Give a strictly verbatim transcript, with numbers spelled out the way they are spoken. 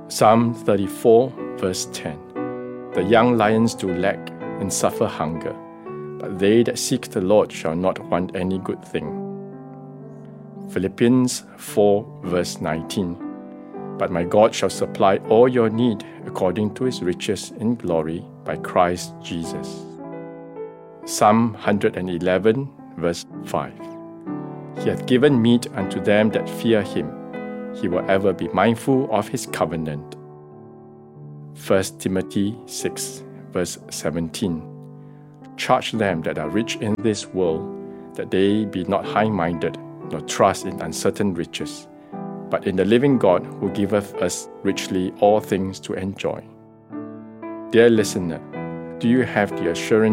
Psalm thirty-four, verse ten. The young lions do lack and suffer hunger, but they that seek the Lord shall not want any good thing. Philippians four, verse nineteen. But my God shall supply all your need according to his riches in glory by Christ Jesus. Psalm one eleven, verse five. He hath given meat unto them that fear him. He will ever be mindful of his covenant. First Timothy six, verse seventeen. Charge them that are rich in this world, that they be not high-minded, nor trust in uncertain riches, but in the living God who giveth us richly all things to enjoy. Dear listener, do you have the assurance